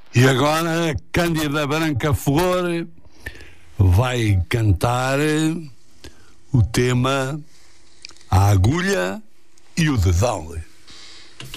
E agora, Cândida Branca Flor vai cantar o tema A Agulha e o Dedão.